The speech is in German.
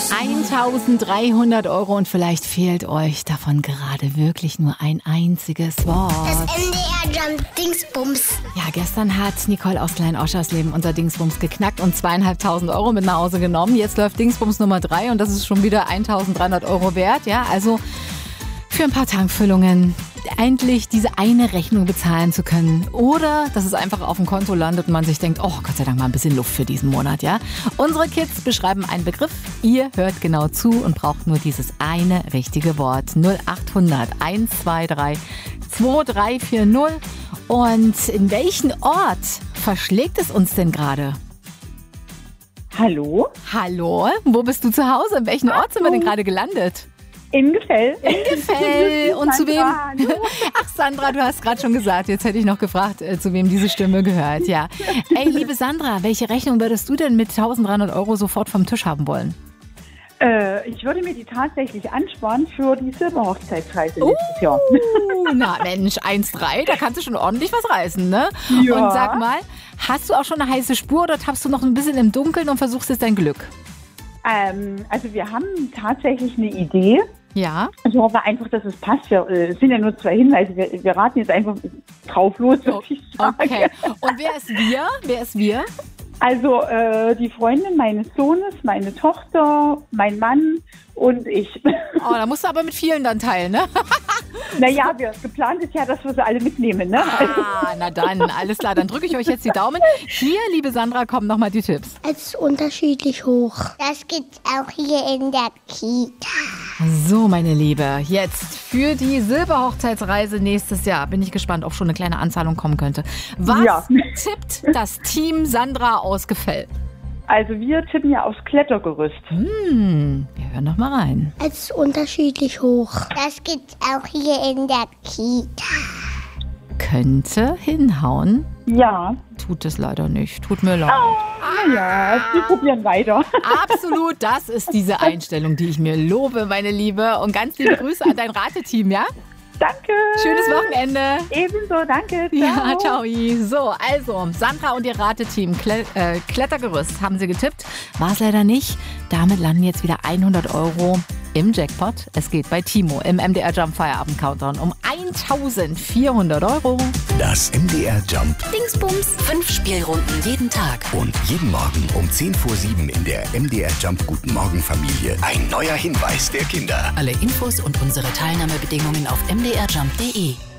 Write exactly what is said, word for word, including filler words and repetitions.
eintausenddreihundert Euro und vielleicht fehlt euch davon gerade wirklich nur ein einziges Wort. Das M D R Jump Dingsbums. Ja, gestern hat Nicole aus Klein-Oschersleben unser Dingsbums geknackt und zweieinhalbtausend Euro mit nach Hause genommen. Jetzt läuft Dingsbums Nummer drei und das ist schon wieder eintausenddreihundert Euro wert. Ja, also für ein paar Tankfüllungen endlich diese eine Rechnung bezahlen zu können. Oder dass es einfach auf dem Konto landet und man sich denkt, oh Gott sei Dank mal ein bisschen Luft für diesen Monat, ja. Unsere Kids beschreiben einen Begriff. Ihr hört genau zu und braucht nur dieses eine richtige Wort. null achthundert einhundertdreiundzwanzig zweitausenddreihundertvierzig. Und in welchen Ort verschlägt es uns denn gerade? Hallo? Hallo? Wo bist du zu Hause? In welchen Ort sind wir denn gerade gelandet? In Gefell. In Gefell. Und zu wem? Sandra, Ach, Sandra, du hast gerade schon gesagt, jetzt hätte ich noch gefragt, äh, zu wem diese Stimme gehört. Ja. Ey, liebe Sandra, welche Rechnung würdest du denn mit eintausenddreihundert Euro sofort vom Tisch haben wollen? Äh, ich würde mir die tatsächlich ansparen für die Silberhochzeitsreise Uh, nächstes Jahr. Na Mensch, eins Komma drei, da kannst du schon ordentlich was reißen, ne? Ja. Und sag mal, hast du auch schon eine heiße Spur oder tappst du noch ein bisschen im Dunkeln und versuchst jetzt dein Glück? Ähm, also wir haben tatsächlich eine Idee. Ja. Ich hoffe einfach, dass es passt. Wir, äh, es sind ja nur zwei Hinweise. Wir, wir raten jetzt einfach drauf los, würde ich sagen. Okay. Und wer ist wir? Wer ist wir? Also äh, die Freundin meines Sohnes, meine Tochter, mein Mann und ich. Oh, da musst du aber mit vielen dann teilen, ne? Naja, wir, geplant ist ja, dass wir sie alle mitnehmen, ne? Ah, na dann, alles klar. Dann drücke ich euch jetzt die Daumen. Hier, liebe Sandra, kommen nochmal die Tipps. Es ist unterschiedlich hoch. Das gibt's auch hier in der Kita. So, meine Liebe, jetzt für die Silberhochzeitsreise nächstes Jahr. Bin ich gespannt, ob schon eine kleine Anzahlung kommen könnte. Was Ja. tippt das Team Sandra aus Gefell? Also wir tippen ja aufs Klettergerüst. Hm, wir hören noch mal rein. Es ist unterschiedlich hoch. Das gibt's auch hier in der Kita. Könnte hinhauen. Ja. Tut es leider nicht. Tut mir leid. Naja, wir probieren weiter. Absolut, das ist diese Einstellung, die ich mir lobe, meine Liebe. Und ganz liebe Grüße an dein Rateteam, ja? Danke. Schönes Wochenende. Ebenso, danke. Ciao. Ja, ciao. So, also, Sandra und ihr Rateteam, Kle äh, Klettergerüst, haben sie getippt. War es leider nicht. Damit landen jetzt wieder hundert Euro im Jackpot. Es geht bei Timo im M D R Jump Feierabend Countdown um eintausendvierhundert Euro. Das M D R Jump Dingsbums. Fünf Spielrunden jeden Tag. und jeden Morgen um zehn vor sieben in der M D R Jump Guten Morgen Familie ein neuer Hinweis der Kinder. Alle Infos und unsere Teilnahmebedingungen auf m d r jump punkt d e.